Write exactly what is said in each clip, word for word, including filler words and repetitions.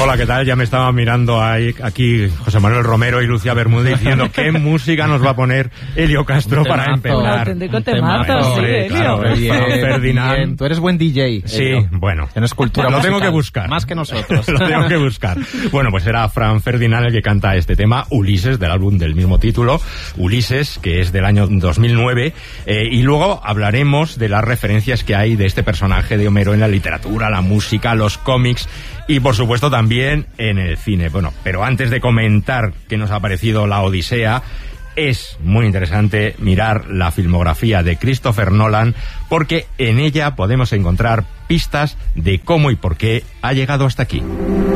Hola, ¿qué tal? Ya me estaba mirando ahí, aquí José Manuel Romero y Lucía Bermúdez diciendo qué música nos va a poner Elio Castro temazo, para empezar. Auténtico temazo, sí, Elio. Claro, Bien, Ferdinand. bien. Tú eres buen D J. Sí, Elio. bueno. Tienes cultura Lo musical, tengo que buscar. Más que nosotros. Lo tengo que buscar. Bueno, pues era Fran Ferdinand el que canta este tema, Ulises, del álbum del mismo título, Ulises, que es del año dos mil nueve, eh, y luego hablaremos de las referencias que hay de este personaje de Homero en la literatura, la música, los cómics y por supuesto también en el cine. Bueno, pero antes de comentar qué nos ha parecido la Odisea, es muy interesante mirar la filmografía de Christopher Nolan, porque en ella podemos encontrar pistas de cómo y por qué ha llegado hasta aquí.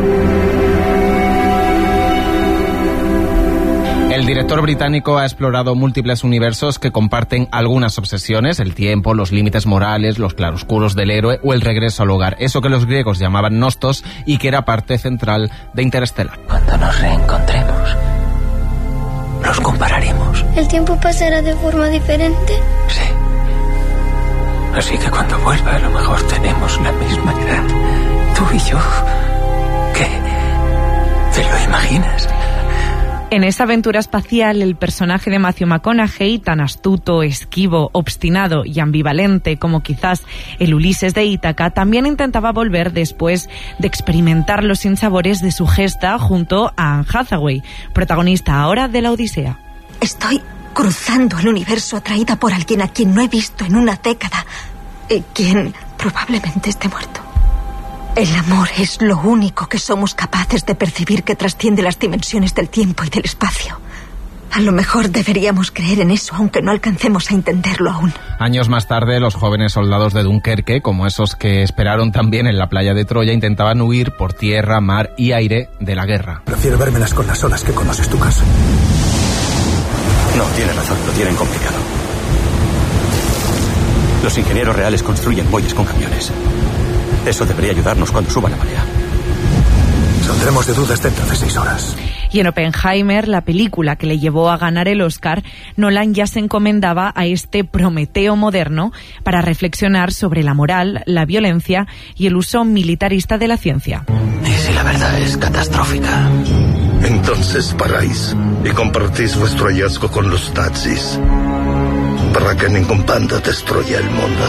El director británico ha explorado múltiples universos que comparten algunas obsesiones: el tiempo, los límites morales, los claroscuros del héroe o el regreso al hogar, eso que los griegos llamaban nostos y que era parte central de Interestelar. Cuando nos reencontremos, los compararemos. ¿El tiempo pasará de forma diferente? Sí. Así que cuando vuelva, a lo mejor tenemos la misma edad. Tú y yo. ¿Qué? ¿Te lo imaginas? En esa aventura espacial, el personaje de Matthew McConaughey, tan astuto, esquivo, obstinado y ambivalente como quizás el Ulises de Ítaca, también intentaba volver después de experimentar los sinsabores de su gesta junto a Anne Hathaway, protagonista ahora de la Odisea. Estoy cruzando el universo atraída por alguien a quien no he visto en una década y quien probablemente esté muerto. El amor es lo único que somos capaces de percibir que trasciende las dimensiones del tiempo y del espacio. A lo mejor deberíamos creer en eso, aunque no alcancemos a entenderlo aún. Años más tarde, los jóvenes soldados de Dunkerque, como esos que esperaron también en la playa de Troya, intentaban huir por tierra, mar y aire de la guerra. Prefiero vérmelas con las olas que conoces tu casa. No, tiene razón, lo tienen complicado. Los ingenieros reales construyen muelles con camiones. Eso debería ayudarnos cuando suba la marea. Saldremos de dudas dentro de seis horas. Y en Oppenheimer, la película que le llevó a ganar el Oscar, Nolan ya se encomendaba a este Prometeo moderno para reflexionar sobre la moral, la violencia y el uso militarista de la ciencia. ¿Y si la verdad es catastrófica? Entonces paráis y compartís vuestro hallazgo con los nazis para que ningún bando destruya el mundo.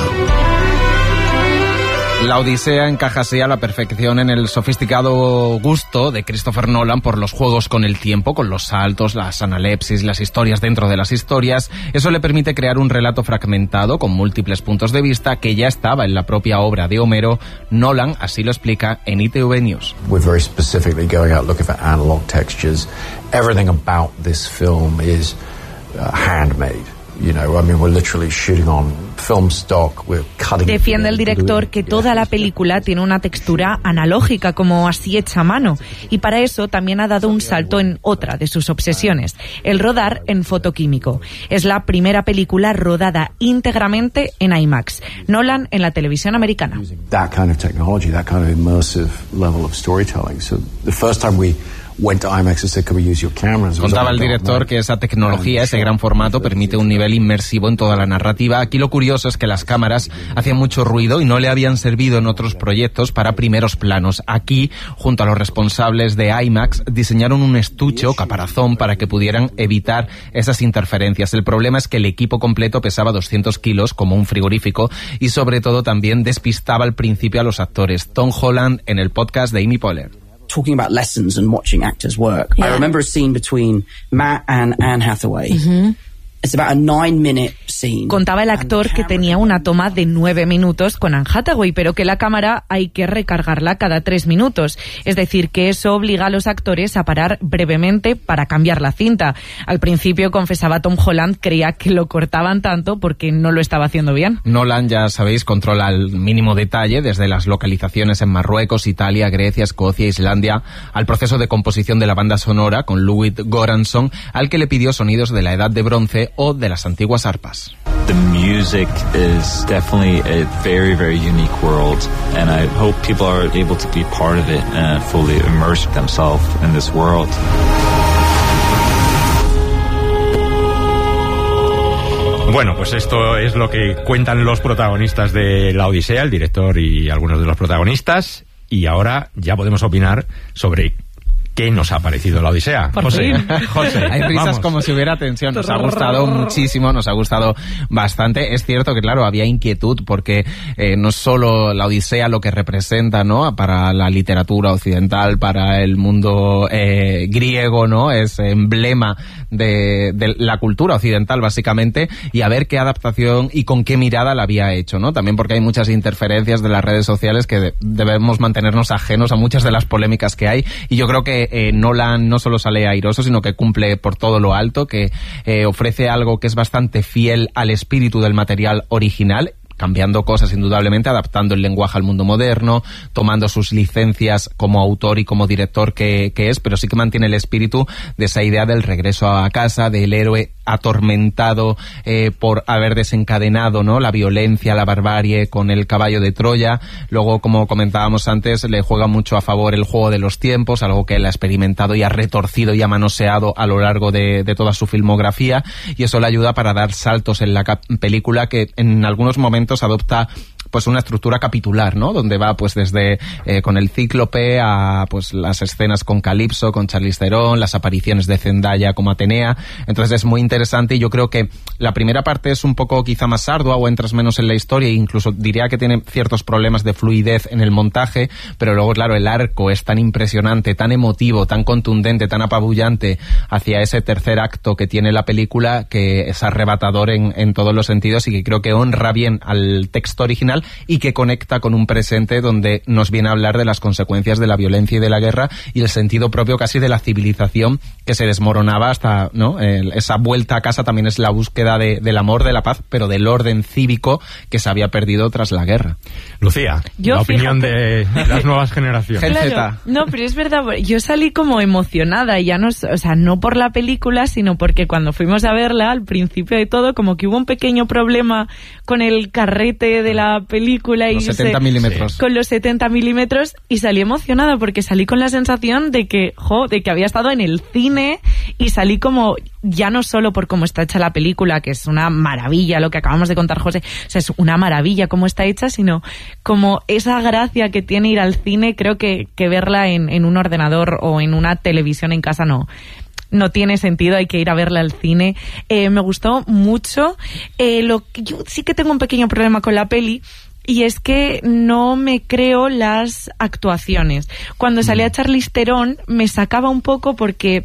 La Odisea encaja así a la perfección en el sofisticado gusto de Christopher Nolan por los juegos con el tiempo, con los saltos, las analepsis, las historias dentro de las historias. Eso le permite crear un relato fragmentado con múltiples puntos de vista que ya estaba en la propia obra de Homero. Nolan así lo explica en I T V News. We're very specifically going out looking for analog textures. Everything about this film is uh, handmade. You know, I mean, we're literally shooting on film stock. We're cutting. Defiende el director que toda la película tiene una textura analógica, como así hecha a mano, y para eso también ha dado un salto en otra de sus obsesiones, el rodar en fotoquímico. Es la primera película rodada íntegramente en IMAX. Nolan en la televisión americana. That kind of technology, that kind of immersive level of storytelling. So the first time we went to IMAX and said, "Can we use your cameras?" Contaba el director que esa tecnología, ese gran formato, permite un nivel inmersivo en toda la narrativa. Aquí lo curioso es que las cámaras hacían mucho ruido y no le habían servido en otros proyectos para primeros planos. Aquí, junto a los responsables de IMAX, diseñaron un estuche o caparazón para que pudieran evitar esas interferencias. El problema es que el equipo completo pesaba doscientos kilos, como un frigorífico, y sobre todo también despistaba al principio a los actores. Tom Holland en el podcast de Amy Poehler. Talking about lessons and watching actors work. Yeah. I remember a scene between Matt and Anne Hathaway. Mm-hmm. It's about a nine minute scene. Contaba el actor que tenía una toma de nueve minutos con Anne Hathaway, pero que la cámara hay que recargarla cada tres minutos. Es decir, que eso obliga a los actores a parar brevemente para cambiar la cinta. Al principio, confesaba Tom Holland, creía que lo cortaban tanto porque no lo estaba haciendo bien. Nolan, ya sabéis, controla al mínimo detalle, desde las localizaciones en Marruecos, Italia, Grecia, Escocia, Islandia, al proceso de composición de la banda sonora con Ludwig Göransson, al que le pidió sonidos de la Edad de Bronce o de las antiguas arpas. The music is definitely a very, very unique world, and I hope people are able to be part of it and fully immerse themselves in this world. Bueno, pues esto es lo que cuentan los protagonistas de la Odisea, el director y algunos de los protagonistas. y ahora ya podemos opinar sobre ¿qué nos ha parecido la Odisea? Por José, fin. José, hay risas vamos. como si hubiera tensión. Nos ha gustado muchísimo, nos ha gustado bastante. Es cierto que, claro, había inquietud porque eh, no solo la Odisea lo que representa, ¿no?, para la literatura occidental, para el mundo eh, griego, ¿no?, es emblema de, de la cultura occidental, básicamente, y a ver qué adaptación y con qué mirada la había hecho, ¿no? También porque hay muchas interferencias de las redes sociales que de, debemos mantenernos ajenos a muchas de las polémicas que hay, y yo creo que Eh, Nolan no solo sale airoso, sino que cumple por todo lo alto, que eh, ofrece algo que es bastante fiel al espíritu del material original, cambiando cosas indudablemente, adaptando el lenguaje al mundo moderno, tomando sus licencias como autor y como director que, que es, pero sí que mantiene el espíritu de esa idea del regreso a casa, del héroe atormentado eh, por haber desencadenado, ¿no?, la violencia, la barbarie con el caballo de Troya. Luego, como comentábamos antes, le juega mucho a favor el juego de los tiempos, algo que él ha experimentado y ha retorcido y ha manoseado a lo largo de, de toda su filmografía, y eso le ayuda para dar saltos en la película que en algunos momentos adopta pues una estructura capitular, ¿no?, donde va pues desde eh, con el Cíclope a pues las escenas con Calipso, con Charlize Theron, las apariciones de Zendaya como Atenea. Entonces es muy interesante, y yo creo que la primera parte es un poco quizá más ardua o entras menos en la historia, e incluso diría que tiene ciertos problemas de fluidez en el montaje, pero luego, claro, el arco es tan impresionante, tan emotivo, tan contundente, tan apabullante hacia ese tercer acto que tiene la película, que es arrebatador en, en todos los sentidos, y que creo que honra bien al texto original y que conecta con un presente donde nos viene a hablar de las consecuencias de la violencia y de la guerra y el sentido propio casi de la civilización que se desmoronaba hasta, ¿no?, el, esa vuelta a casa también es la búsqueda de, del amor, de la paz, pero del orden cívico que se había perdido tras la guerra. Lucía, yo, la opinión fíjate, de las nuevas generaciones. Claro, no, pero es verdad, yo salí como emocionada, ya no, o sea, no por la película, sino porque cuando fuimos a verla, al principio de todo, como que hubo un pequeño problema con el carrete de la película, los y setenta milímetros. Con los setenta milímetros, y salí emocionada porque salí con la sensación de que, jo, de que había estado en el cine, y salí como, ya no solo por cómo está hecha la película, que es una maravilla lo que acabamos de contar, José, o sea, es una maravilla cómo está hecha, sino como esa gracia que tiene ir al cine. Creo que, que verla en, en un ordenador o en una televisión en casa no no tiene sentido, hay que ir a verla al cine. Eh, me gustó mucho. Eh, lo que yo sí que tengo un pequeño problema con la peli, y es que no me creo las actuaciones. Cuando salía Charlize Theron me sacaba un poco porque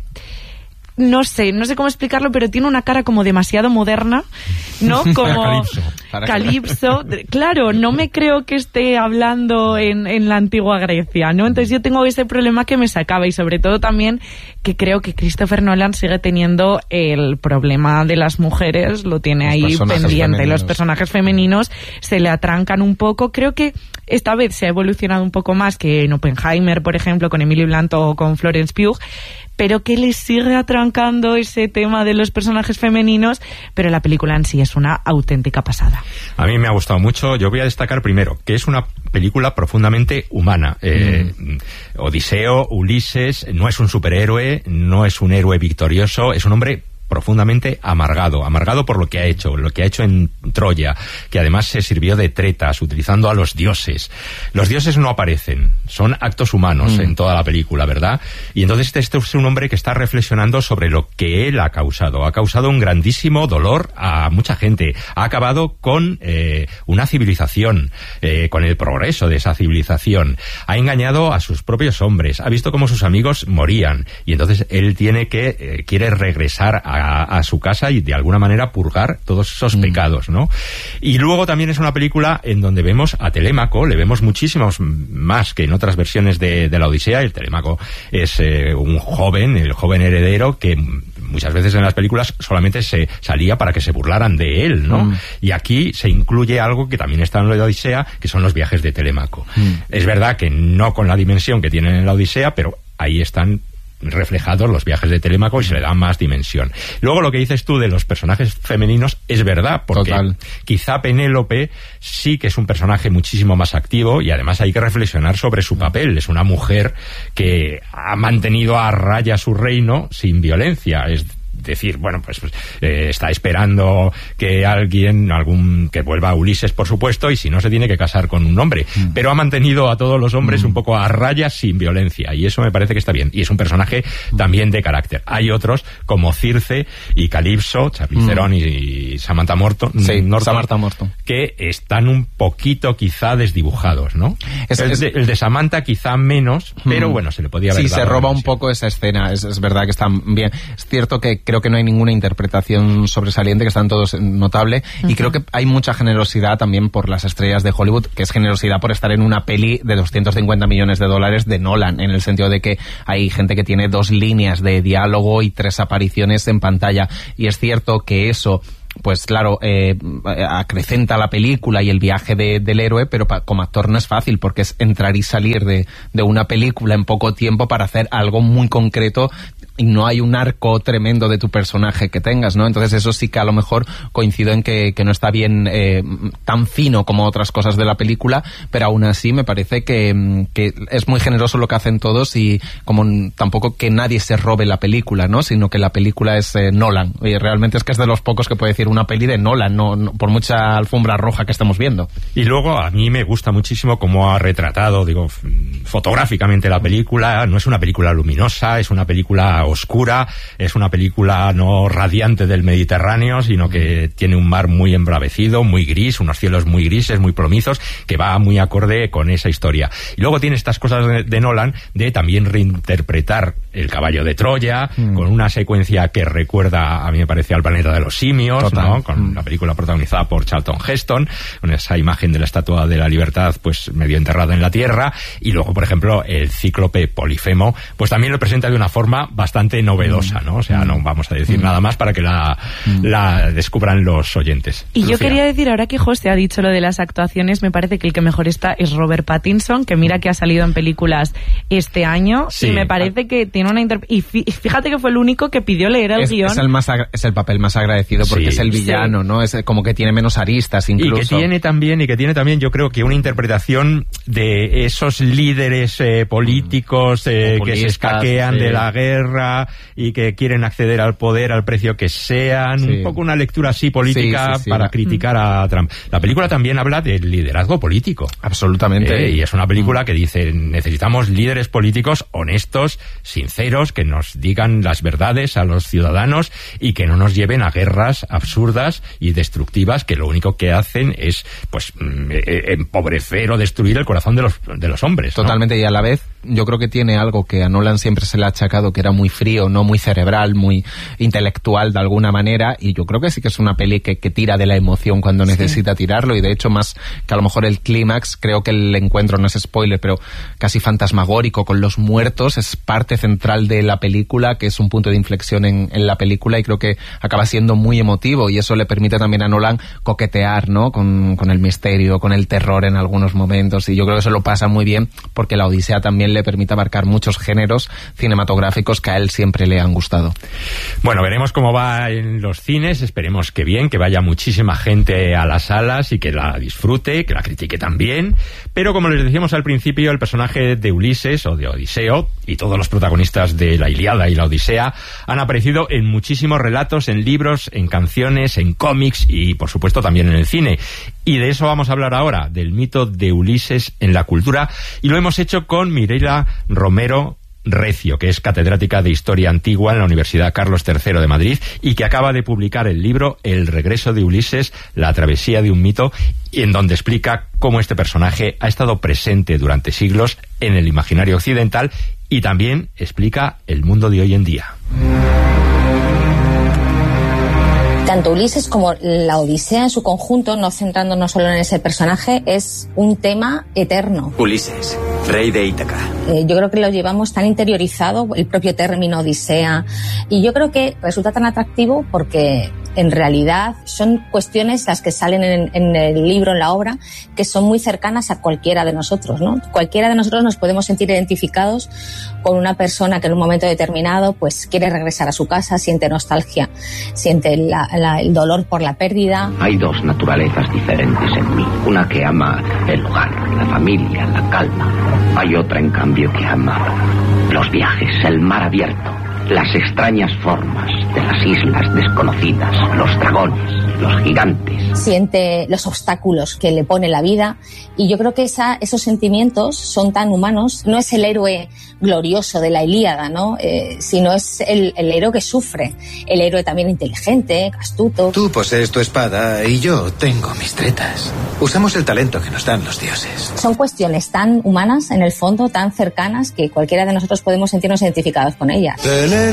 no sé, no sé cómo explicarlo, pero tiene una cara como demasiado moderna, ¿no? Como Calipso. Calipso. Claro, no me creo que esté hablando en, en la antigua Grecia, ¿no? Entonces yo tengo ese problema que me sacaba, y sobre todo también que creo que Christopher Nolan sigue teniendo el problema de las mujeres, lo tiene ahí pendiente. Femeninos. Los personajes femeninos se le atrancan un poco. Creo que esta vez se ha evolucionado un poco más que en Oppenheimer, por ejemplo, con Emily Blunt o con Florence Pugh, pero que le sigue atrancando ese tema de los personajes femeninos, pero la película en sí es una auténtica pasada. A mí me ha gustado mucho. Yo voy a destacar primero que es una película profundamente humana. Eh, mm. Odiseo, Ulises, no es un superhéroe, no es un héroe victorioso, es un hombre profundamente amargado, amargado por lo que ha hecho, lo que ha hecho en Troya, que además se sirvió de tretas, utilizando a los dioses. Los dioses no aparecen, son actos humanos mm. en toda la película, ¿verdad? Y entonces este es un hombre que está reflexionando sobre lo que él ha causado. Ha causado un grandísimo dolor a mucha gente. Ha acabado con eh, una civilización, eh, con el progreso de esa civilización. Ha engañado a sus propios hombres, ha visto cómo sus amigos morían, y entonces él tiene que, eh, quiere regresar a A, a su casa y de alguna manera purgar todos esos mm. pecados, ¿no? Y luego también es una película en donde vemos a Telémaco, le vemos muchísimos más que en otras versiones de, de la Odisea. El Telémaco es eh, un joven, el joven heredero que muchas veces en las películas solamente se salía para que se burlaran de él, ¿no? Mm. Y aquí se incluye algo que también está en la Odisea, que son los viajes de Telémaco. Mm. Es verdad que no con la dimensión que tienen en la Odisea, pero ahí están reflejados los viajes de Telémaco y se le da más dimensión. Luego lo que dices tú de los personajes femeninos es verdad, porque Total. quizá Penélope sí que es un personaje muchísimo más activo, y además hay que reflexionar sobre su papel. Es una mujer que ha mantenido a raya su reino sin violencia. Es decir, bueno, pues, pues eh, está esperando que alguien, algún que vuelva a Ulises, por supuesto, y si no se tiene que casar con un hombre. Mm. Pero ha mantenido a todos los hombres mm. un poco a raya sin violencia, y eso me parece que está bien. Y es un personaje mm. también de carácter. Hay otros como Circe y Calipso, Charlize Theron mm. y, y Samantha Morton, sí, Norton, Samantha Morton, que están un poquito quizá desdibujados, ¿no? Es, el, es, de, el de Samantha quizá menos, mm. pero bueno, se le podía haber sí, dado se roba un poco esa escena, es, es verdad que están bien. Es cierto que creo que no hay ninguna interpretación sobresaliente, que están todos notable, uh-huh. y creo que hay mucha generosidad también por las estrellas de Hollywood, que es generosidad por estar en una peli de doscientos cincuenta millones de dólares de Nolan, en el sentido de que hay gente que tiene dos líneas de diálogo y tres apariciones en pantalla, y es cierto que eso pues claro, eh, acrecenta la película y el viaje de, del héroe, pero pa, como actor no es fácil, porque es entrar y salir de, de una película en poco tiempo para hacer algo muy concreto, y no hay un arco tremendo de tu personaje que tengas, ¿no? Entonces eso sí que a lo mejor coincido en que, que no está bien eh, tan fino como otras cosas de la película, pero aún así me parece que, que es muy generoso lo que hacen todos, y como tampoco que nadie se robe la película, ¿no? Sino que la película es eh, Nolan, y realmente es que es de los pocos que puede decir una peli de Nolan, no, no por mucha alfombra roja que estemos viendo. Y luego a mí me gusta muchísimo cómo ha retratado, digo, fotográficamente la película. No es una película luminosa, es una película oscura, es una película no radiante del Mediterráneo, sino que tiene un mar muy embravecido, muy gris, unos cielos muy grises, muy plomizos, que va muy acorde con esa historia. Y luego tiene estas cosas de, de Nolan, de también reinterpretar El caballo de Troya, mm. con una secuencia que recuerda, a mí me parece, al planeta de los simios, Total. ¿no? Con mm. la película protagonizada por Charlton Heston, con esa imagen de la Estatua de la Libertad, pues medio enterrada en la tierra. Y luego, por ejemplo, el cíclope Polifemo, pues también lo presenta de una forma bastante novedosa, ¿no? O sea, no vamos a decir mm. nada más para que la, mm. la descubran los oyentes. Y Lucía. Yo quería decir, ahora que José ha dicho lo de las actuaciones, me parece que el que mejor está es Robert Pattinson, que mira que ha salido en películas este año, sí. y me parece que tiene una interp- y fíjate que fue el único que pidió leer el es, guión. Es el, más agra- es el papel más agradecido, porque sí. es el villano, sí. ¿no? Es como que tiene menos aristas incluso. Y que tiene también, y que tiene también, yo creo que una interpretación de esos líderes eh, políticos eh, que se escaquean sí. de la guerra y que quieren acceder al poder al precio que sean, sí. un poco una lectura así política sí, sí, sí. para criticar a Trump. La película también habla del liderazgo político. Absolutamente. Eh, y es una película que dice, necesitamos líderes políticos honestos, sinceros, que nos digan las verdades a los ciudadanos y que no nos lleven a guerras absurdas y destructivas, que lo único que hacen es pues empobrecer o destruir el corazón de los, de los hombres, ¿no? Totalmente, y a la vez yo creo que tiene algo que a Nolan siempre se le ha achacado, que era muy frío, no muy cerebral, muy intelectual de alguna manera, y yo creo que sí que es una peli que, que tira de la emoción cuando sí. necesita tirarlo, y de hecho más que a lo mejor el clímax, creo que el encuentro, no es spoiler, pero casi fantasmagórico con los muertos, es parte central de la película, que es un punto de inflexión en, en la película, y creo que acaba siendo muy emotivo, y eso le permite también a Nolan coquetear, ¿no? Con, con el misterio, con el terror en algunos momentos, y yo creo que eso lo pasa muy bien, porque la Odisea también le permite abarcar muchos géneros cinematográficos que a él siempre le han gustado. Bueno, veremos cómo va en los cines, esperemos que bien, que vaya muchísima gente a las salas y que la disfrute, que la critique también, pero como les decíamos al principio, el personaje de Ulises o de Odiseo y todos los protagonistas de la Ilíada y la Odisea han aparecido en muchísimos relatos, en libros, en canciones, en cómics y por supuesto también en el cine. Y de eso vamos a hablar ahora, del mito de Ulises en la cultura, y lo hemos hecho con Mireia Romero Recio, que es catedrática de Historia Antigua en la Universidad Carlos tercero de Madrid y que acaba de publicar el libro El regreso de Ulises, la travesía de un mito, en donde explica cómo este personaje ha estado presente durante siglos en el imaginario occidental y también explica el mundo de hoy en día. Tanto Ulises como la Odisea en su conjunto, no centrándonos solo en ese personaje, es un tema eterno. Ulises, rey de Ítaca. Eh, yo creo que lo llevamos tan interiorizado, el propio término Odisea, y yo creo que resulta tan atractivo porque en realidad son cuestiones las que salen en, en el libro, en la obra, que son muy cercanas a cualquiera de nosotros, ¿no? Cualquiera de nosotros nos podemos sentir identificados con una persona que en un momento determinado pues quiere regresar a su casa, siente nostalgia, siente la, la, el dolor por la pérdida. Hay dos naturalezas diferentes en mí. Una que ama el hogar, la familia, la calma. Hay otra, en cambio, que ama los viajes, el mar abierto, las extrañas formas, de las islas desconocidas, los dragones, los gigantes. Siente los obstáculos que le pone la vida y yo creo que esa, esos sentimientos son tan humanos. No es el héroe glorioso de la Ilíada, ¿no? Eh, sino es el, el héroe que sufre, el héroe también inteligente, astuto. Tú posees tu espada y yo tengo mis tretas. Usamos el talento que nos dan los dioses. Son cuestiones tan humanas, en el fondo, tan cercanas, que cualquiera de nosotros podemos sentirnos identificados con ellas.